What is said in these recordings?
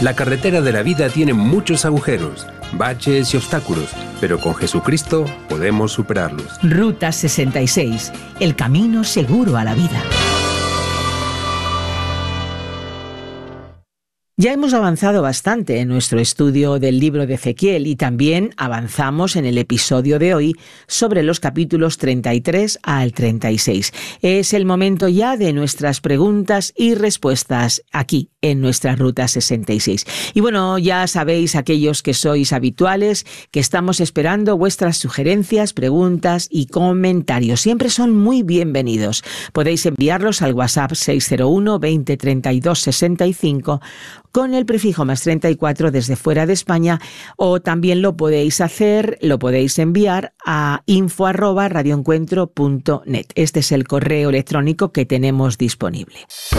La carretera de la vida tiene muchos agujeros, baches y obstáculos, pero con Jesucristo podemos superarlos. Ruta 66, el camino seguro a la vida. Ya hemos avanzado bastante en nuestro estudio del libro de Ezequiel y también avanzamos en el episodio de hoy sobre los capítulos 33 al 36. Es el momento ya de nuestras preguntas y respuestas aquí en nuestra Ruta 66. Y bueno, ya sabéis, aquellos que sois habituales, que estamos esperando vuestras sugerencias, preguntas y comentarios. Siempre son muy bienvenidos. Podéis enviarlos al WhatsApp 601 20 32 65 con el prefijo +34 desde fuera de España, o también lo podéis enviar a info@radioencuentro.net. Este es el correo electrónico que tenemos disponible.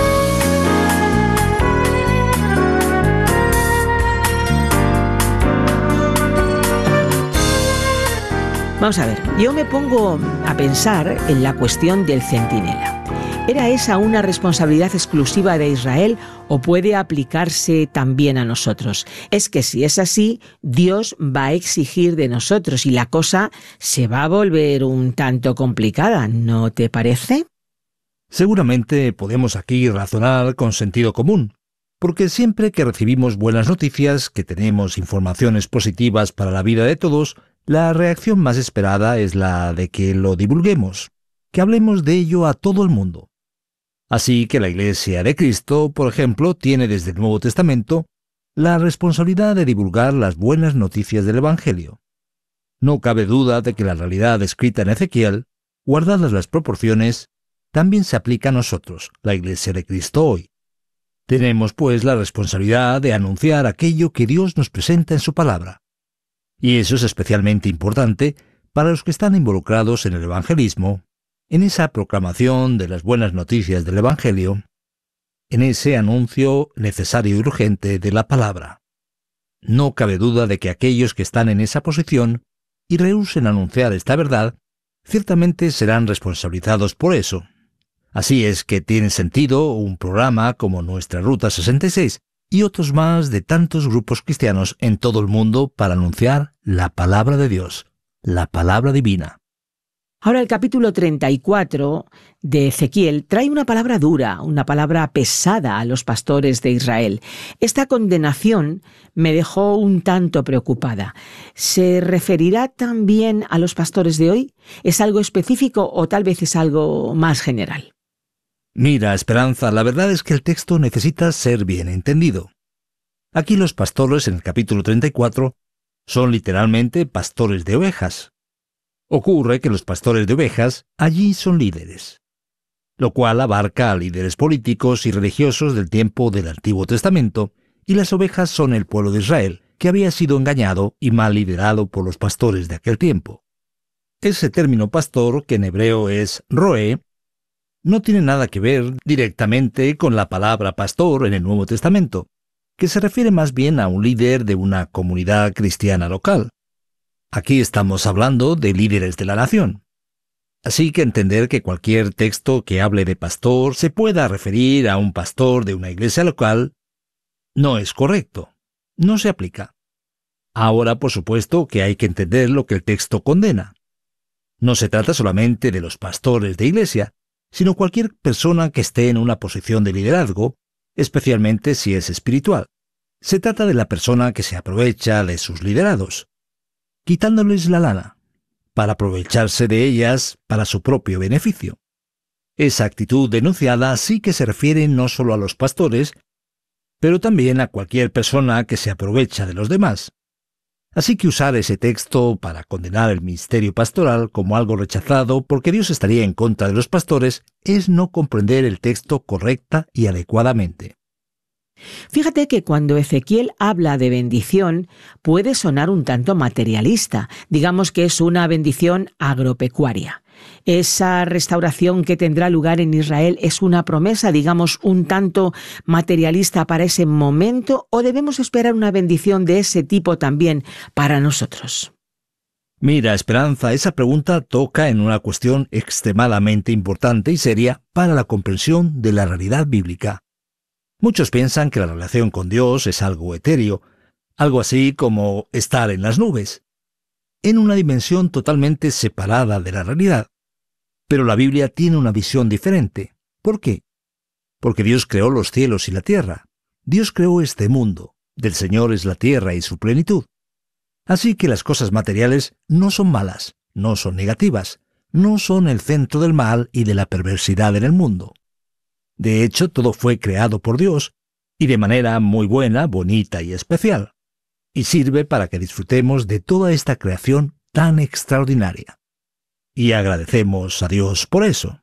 Vamos a ver, yo me pongo a pensar en la cuestión del centinela. ¿Era esa una responsabilidad exclusiva de Israel o puede aplicarse también a nosotros? Es que si es así, Dios va a exigir de nosotros y la cosa se va a volver un tanto complicada, ¿no te parece? Seguramente podemos aquí razonar con sentido común, porque siempre que recibimos buenas noticias, que tenemos informaciones positivas para la vida de todos, la reacción más esperada es la de que lo divulguemos, que hablemos de ello a todo el mundo. Así que la Iglesia de Cristo, por ejemplo, tiene desde el Nuevo Testamento la responsabilidad de divulgar las buenas noticias del Evangelio. No cabe duda de que la realidad descrita en Ezequiel, guardadas las proporciones, también se aplica a nosotros, la Iglesia de Cristo hoy. Tenemos, pues, la responsabilidad de anunciar aquello que Dios nos presenta en su palabra. Y eso es especialmente importante para los que están involucrados en el evangelismo, en esa proclamación de las buenas noticias del Evangelio, en ese anuncio necesario y urgente de la palabra. No cabe duda de que aquellos que están en esa posición y rehúsen anunciar esta verdad, ciertamente serán responsabilizados por eso. Así es que tiene sentido un programa como nuestra Ruta 66 y otros más de tantos grupos cristianos en todo el mundo para anunciar la palabra de Dios, la palabra divina. Ahora el capítulo 34 de Ezequiel trae una palabra dura, una palabra pesada a los pastores de Israel. Esta condenación me dejó un tanto preocupada. ¿Se referirá también a los pastores de hoy? ¿Es algo específico o tal vez es algo más general? Mira, Esperanza, la verdad es que el texto necesita ser bien entendido. Aquí los pastores en el capítulo 34 son literalmente pastores de ovejas. Ocurre que los pastores de ovejas allí son líderes, lo cual abarca a líderes políticos y religiosos del tiempo del Antiguo Testamento, y las ovejas son el pueblo de Israel, que había sido engañado y mal liderado por los pastores de aquel tiempo. Ese término pastor, que en hebreo es roé, no tiene nada que ver directamente con la palabra pastor en el Nuevo Testamento, que se refiere más bien a un líder de una comunidad cristiana local. Aquí estamos hablando de líderes de la nación. Así que entender que cualquier texto que hable de pastor se pueda referir a un pastor de una iglesia local no es correcto, no se aplica. Ahora, por supuesto, que hay que entender lo que el texto condena. No se trata solamente de los pastores de iglesia, sino cualquier persona que esté en una posición de liderazgo, especialmente si es espiritual. Se trata de la persona que se aprovecha de sus liderados, quitándoles la lana, para aprovecharse de ellas para su propio beneficio. Esa actitud denunciada sí que se refiere no solo a los pastores, pero también a cualquier persona que se aprovecha de los demás. Así que usar ese texto para condenar el ministerio pastoral como algo rechazado porque Dios estaría en contra de los pastores es no comprender el texto correcta y adecuadamente. Fíjate que cuando Ezequiel habla de bendición puede sonar un tanto materialista, digamos que es una bendición agropecuaria. Esa restauración que tendrá lugar en Israel es una promesa, digamos, un tanto materialista para ese momento, ¿o debemos esperar una bendición de ese tipo también para nosotros? Mira, Esperanza, esa pregunta toca en una cuestión extremadamente importante y seria para la comprensión de la realidad bíblica. Muchos piensan que la relación con Dios es algo etéreo, algo así como estar en las nubes, en una dimensión totalmente separada de la realidad. Pero la Biblia tiene una visión diferente. ¿Por qué? Porque Dios creó los cielos y la tierra. Dios creó este mundo. Del Señor es la tierra y su plenitud. Así que las cosas materiales no son malas, no son negativas, no son el centro del mal y de la perversidad en el mundo. De hecho, todo fue creado por Dios, y de manera muy buena, bonita y especial, y sirve para que disfrutemos de toda esta creación tan extraordinaria. Y agradecemos a Dios por eso.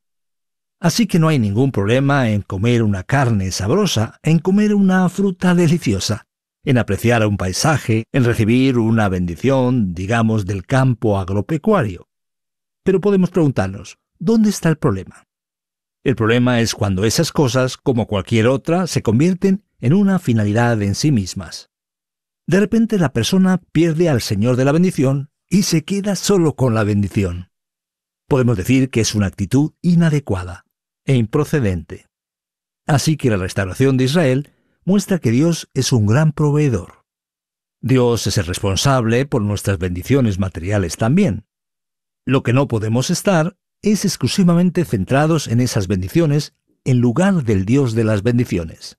Así que no hay ningún problema en comer una carne sabrosa, en comer una fruta deliciosa, en apreciar un paisaje, en recibir una bendición, digamos, del campo agropecuario. Pero podemos preguntarnos, ¿dónde está el problema? El problema es cuando esas cosas, como cualquier otra, se convierten en una finalidad en sí mismas. De repente la persona pierde al Señor de la bendición y se queda solo con la bendición. Podemos decir que es una actitud inadecuada e improcedente. Así que la restauración de Israel muestra que Dios es un gran proveedor. Dios es el responsable por nuestras bendiciones materiales también. Lo que no podemos estar es exclusivamente centrados en esas bendiciones en lugar del Dios de las bendiciones.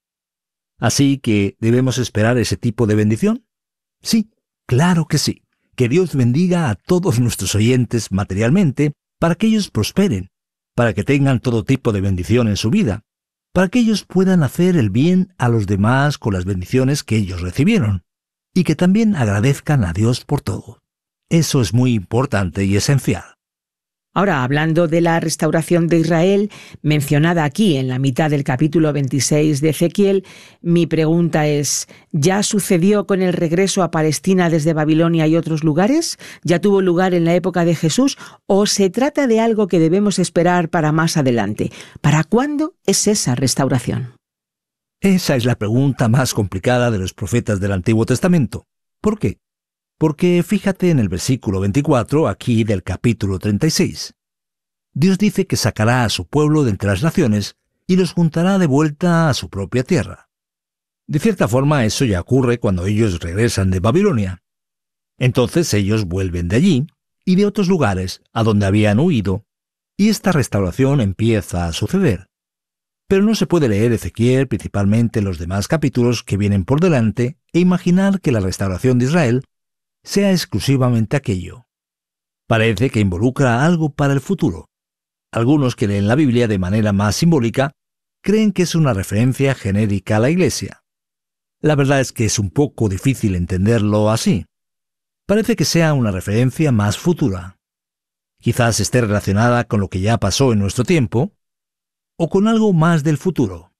Así que, ¿debemos esperar ese tipo de bendición? Sí, claro que sí. Que Dios bendiga a todos nuestros oyentes materialmente para que ellos prosperen, para que tengan todo tipo de bendición en su vida, para que ellos puedan hacer el bien a los demás con las bendiciones que ellos recibieron, y que también agradezcan a Dios por todo. Eso es muy importante y esencial. Ahora, hablando de la restauración de Israel, mencionada aquí en la mitad del capítulo 26 de Ezequiel, mi pregunta es, ¿ya sucedió con el regreso a Palestina desde Babilonia y otros lugares? ¿Ya tuvo lugar en la época de Jesús? ¿O se trata de algo que debemos esperar para más adelante? ¿Para cuándo es esa restauración? Esa es la pregunta más complicada de los profetas del Antiguo Testamento. ¿Por qué? Porque fíjate en el versículo 24, aquí del capítulo 36. Dios dice que sacará a su pueblo de entre las naciones y los juntará de vuelta a su propia tierra. De cierta forma, eso ya ocurre cuando ellos regresan de Babilonia. Entonces ellos vuelven de allí y de otros lugares a donde habían huido, y esta restauración empieza a suceder. Pero no se puede leer Ezequiel, principalmente los demás capítulos que vienen por delante, e imaginar que la restauración de Israel sea exclusivamente aquello. Parece que involucra algo para el futuro. Algunos que leen la Biblia de manera más simbólica creen que es una referencia genérica a la Iglesia. La verdad es que es un poco difícil entenderlo así. Parece que sea una referencia más futura. Quizás esté relacionada con lo que ya pasó en nuestro tiempo, o con algo más del futuro.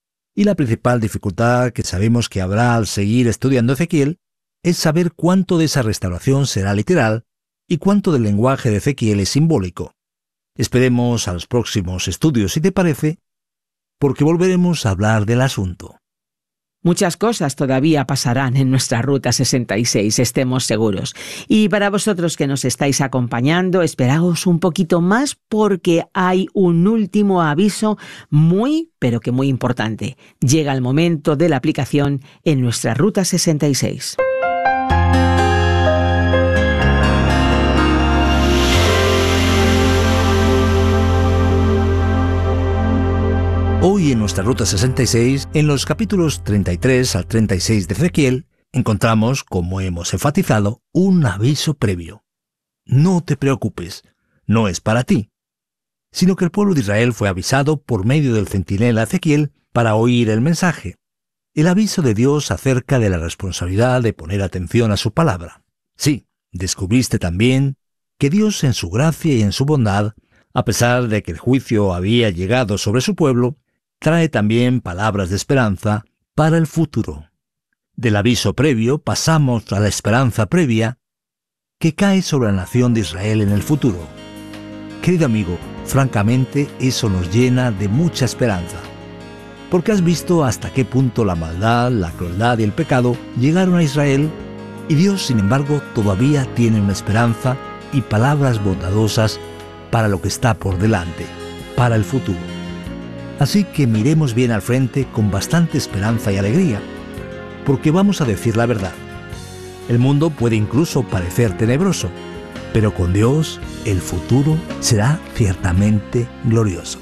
Y la principal dificultad que sabemos que habrá al seguir estudiando Ezequiel es saber cuánto de esa restauración será literal y cuánto del lenguaje de Ezequiel es simbólico. Esperemos a los próximos estudios, si te parece, porque volveremos a hablar del asunto. Muchas cosas todavía pasarán en nuestra Ruta 66, estemos seguros. Y para vosotros que nos estáis acompañando, esperaos un poquito más porque hay un último aviso muy, pero que muy importante. Llega el momento de la aplicación en nuestra Ruta 66. Hoy en nuestra Ruta 66, en los capítulos 33 al 36 de Ezequiel, encontramos, como hemos enfatizado, un aviso previo. No te preocupes, no es para ti, sino que el pueblo de Israel fue avisado por medio del centinela Ezequiel para oír el mensaje, el aviso de Dios acerca de la responsabilidad de poner atención a su palabra. Sí, descubriste también que Dios en su gracia y en su bondad, a pesar de que el juicio había llegado sobre su pueblo, trae también palabras de esperanza para el futuro. Del aviso previo pasamos a la esperanza previa que cae sobre la nación de Israel en el futuro. Querido amigo, francamente eso nos llena de mucha esperanza, porque has visto hasta qué punto la maldad, la crueldad y el pecado llegaron a Israel, y Dios, sin embargo, todavía tiene una esperanza y palabras bondadosas para lo que está por delante, para el futuro. Así que miremos bien al frente con bastante esperanza y alegría, porque vamos a decir la verdad. El mundo puede incluso parecer tenebroso, pero con Dios el futuro será ciertamente glorioso.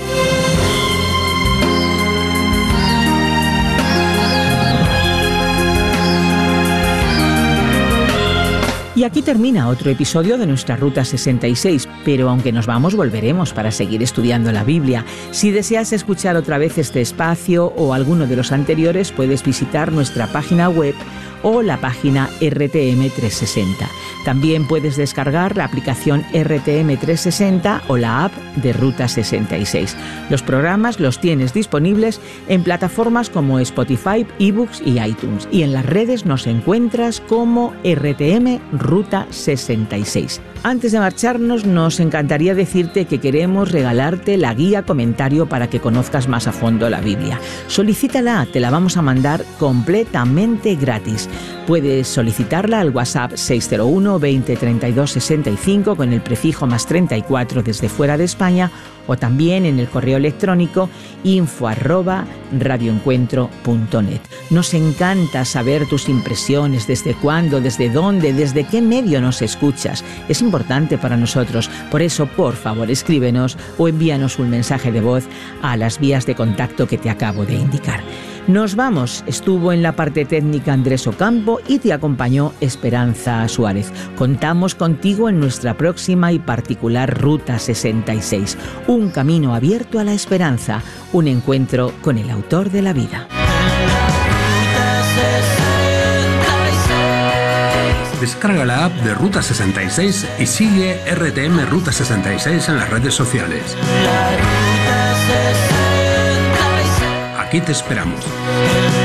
Y aquí termina otro episodio de nuestra Ruta 66, pero aunque nos vamos, volveremos para seguir estudiando la Biblia. Si deseas escuchar otra vez este espacio o alguno de los anteriores, puedes visitar nuestra página web o la página RTM360. También puedes descargar la aplicación RTM360 o la app de Ruta 66. Los programas los tienes disponibles en plataformas como Spotify, eBooks y iTunes. Y en las redes nos encuentras como RTM Ruta 66. Antes de marcharnos, nos encantaría decirte que queremos regalarte la guía comentario para que conozcas más a fondo la Biblia. Solicítala, te la vamos a mandar completamente gratis. Puedes solicitarla al WhatsApp 601 20 32 65 con el prefijo +34 desde fuera de España, o también en el correo electrónico info@radioencuentro.net. Nos encanta saber tus impresiones, desde cuándo, desde dónde, desde qué medio nos escuchas. Es importante para nosotros. Por eso, por favor, escríbenos o envíanos un mensaje de voz a las vías de contacto que te acabo de indicar. Nos vamos. Estuvo en la parte técnica Andrés Ocampo y te acompañó Esperanza Suárez. Contamos contigo en nuestra próxima y particular Ruta 66. Un camino abierto a la esperanza. Un encuentro con el autor de la vida. Descarga la app de Ruta 66 y sigue RTM Ruta 66 en las redes sociales. Aquí te esperamos.